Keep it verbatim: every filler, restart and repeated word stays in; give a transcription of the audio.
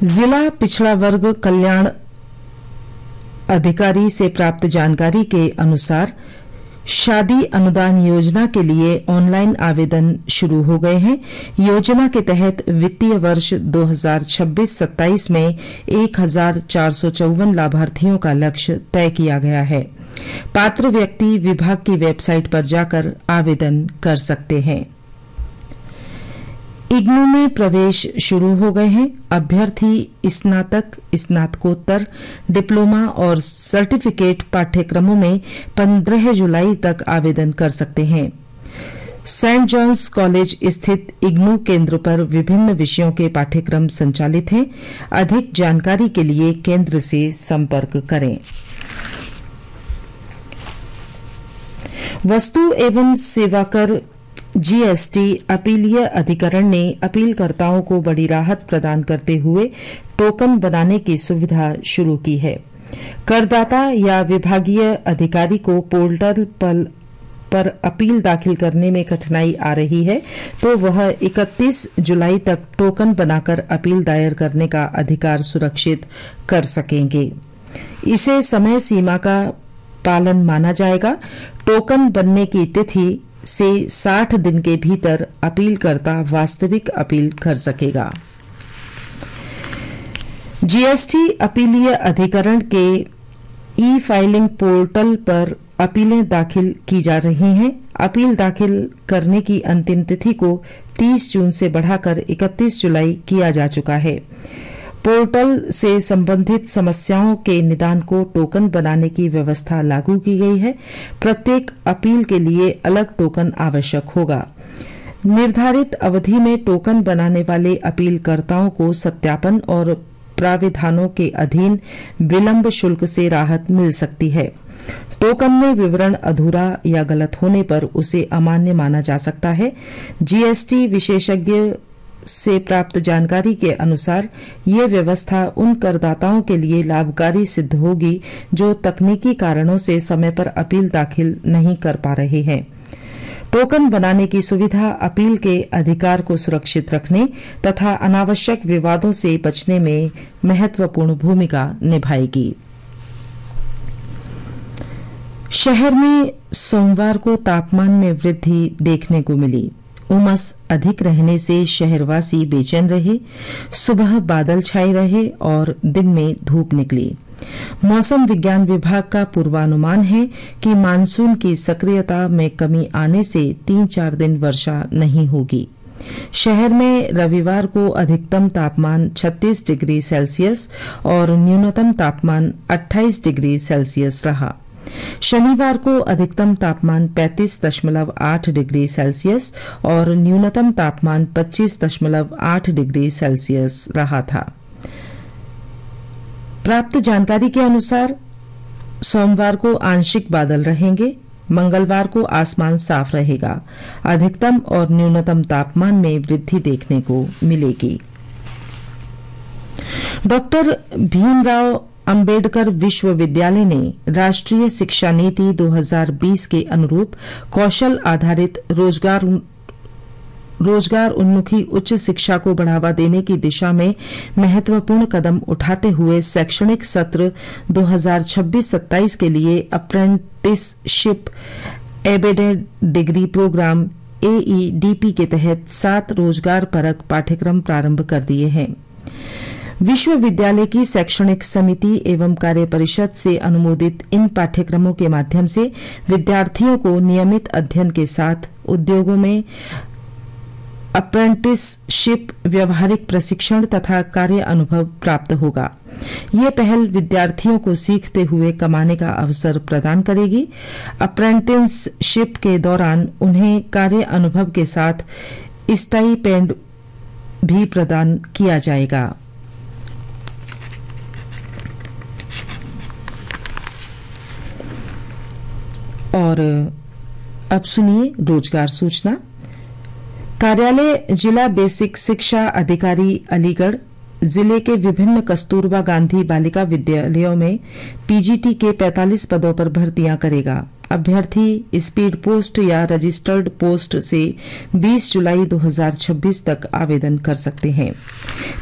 जिला पिछड़ा वर्ग कल्याण अधिकारी से प्राप्त जानकारी के अनुसार शादी अनुदान योजना के लिए ऑनलाइन आवेदन शुरू हो गए हैं। योजना के तहत वित्तीय वर्ष दो हज़ार छब्बीस सत्ताईस में एक हजार चार सौ चौवन लाभार्थियों का लक्ष्य तय किया गया है। पात्र व्यक्ति विभाग की वेबसाइट पर जाकर आवेदन कर सकते हैं। इग्नू में प्रवेश शुरू हो गए हैं। अभ्यर्थी स्नातक, स्नातकोत्तर, डिप्लोमा और सर्टिफिकेट पाठ्यक्रमों में पंद्रह जुलाई तक आवेदन कर सकते हैं। सेंट जॉन्स कॉलेज स्थित इग्नू केंद्र पर विभिन्न विषयों के पाठ्यक्रम संचालित हैं। अधिक जानकारी के लिए केंद्र से संपर्क करें। वस्तु एवं सेवा कर जीएसटी अपीलीय अधिकरण ने अपीलकर्ताओं को बड़ी राहत प्रदान करते हुए टोकन बनाने की सुविधा शुरू की है। करदाता या विभागीय अधिकारी को पोर्टल पर, पर अपील दाखिल करने में कठिनाई आ रही है तो वह इकतीस जुलाई तक टोकन बनाकर अपील दायर करने का अधिकार सुरक्षित कर सकेंगे। इसे समय सीमा का पालन माना जाएगा। टोकन बनने की तिथि से साठ दिन के भीतर अपीलकर्ता वास्तविक अपील कर सकेगा। जीएसटी अपीलीय अधिकरण के ई फाइलिंग पोर्टल पर अपीलें दाखिल की जा रही हैं। अपील दाखिल करने की अंतिम तिथि को तीस जून से बढ़ाकर इकतीस जुलाई किया जा चुका है। पोर्टल से संबंधित समस्याओं के निदान को टोकन बनाने की व्यवस्था लागू की गई है। प्रत्येक अपील के लिए अलग टोकन आवश्यक होगा। निर्धारित अवधि में टोकन बनाने वाले अपीलकर्ताओं को सत्यापन और प्राविधानों के अधीन विलंब शुल्क से राहत मिल सकती है। टोकन में विवरण अधूरा या गलत होने पर उसे अमान्य माना जा सकता है। जीएसटी विशेषज्ञ से प्राप्त जानकारी के अनुसार ये व्यवस्था उन करदाताओं के लिए लाभकारी सिद्ध होगी जो तकनीकी कारणों से समय पर अपील दाखिल नहीं कर पा रहे हैं। टोकन बनाने की सुविधा अपील के अधिकार को सुरक्षित रखने तथा अनावश्यक विवादों से बचने में महत्वपूर्ण भूमिका निभाएगी। शहर में सोमवार को तापमान में वृद्धि देखने को मिली। उमस अधिक रहने से शहरवासी बेचैन रहे। सुबह बादल छाए रहे और दिन में धूप निकली। मौसम विज्ञान विभाग का पूर्वानुमान है कि मानसून की सक्रियता में कमी आने से तीन चार दिन वर्षा नहीं होगी। शहर में रविवार को अधिकतम तापमान छत्तीस डिग्री सेल्सियस और न्यूनतम तापमान अट्ठाईस डिग्री सेल्सियस रहा। शनिवार को अधिकतम तापमान पैंतीस दशमलव आठ डिग्री सेल्सियस और न्यूनतम तापमान पच्चीस दशमलव आठ डिग्री सेल्सियस रहा था। प्राप्त जानकारी के अनुसार सोमवार को आंशिक बादल रहेंगे। मंगलवार को आसमान साफ रहेगा। अधिकतम और न्यूनतम तापमान में वृद्धि देखने को मिलेगी। डॉक्टर भीमराव अंबेडकर विश्वविद्यालय ने राष्ट्रीय शिक्षा नीति दो हज़ार बीस के अनुरूप कौशल आधारित रोजगार रोजगार उन्मुखी उच्च शिक्षा को बढ़ावा देने की दिशा में महत्वपूर्ण कदम उठाते हुए शैक्षणिक सत्र दो हज़ार छब्बीस सत्ताईस के लिए अप्रेंटिसशिप एम्बेडेड डिग्री प्रोग्राम एईडीपी के तहत सात रोजगार परक पाठ्यक्रम प्रारंभ कर दिए हैं। विश्वविद्यालय की शैक्षणिक समिति एवं कार्य परिषद से अनुमोदित इन पाठ्यक्रमों के माध्यम से विद्यार्थियों को नियमित अध्ययन के साथ उद्योगों में अप्रेंटिसशिप, व्यावहारिक प्रशिक्षण तथा कार्य अनुभव प्राप्त होगा। ये पहल विद्यार्थियों को सीखते हुए कमाने का अवसर प्रदान करेगी। अप्रेंटिसशिप के दौरान उन्हें कार्य अनुभव के साथ स्टाइपेंड भी प्रदान किया जाएगा। और अब सुनिए रोजगार सूचना। कार्यालय जिला बेसिक शिक्षा अधिकारी अलीगढ़ जिले के विभिन्न कस्तूरबा गांधी बालिका विद्यालयों में पीजीटी के पैंतालीस पदों पर भर्तियां करेगा। अभ्यर्थी स्पीड पोस्ट या रजिस्टर्ड पोस्ट से बीस जुलाई दो हज़ार छब्बीस तक आवेदन कर सकते हैं।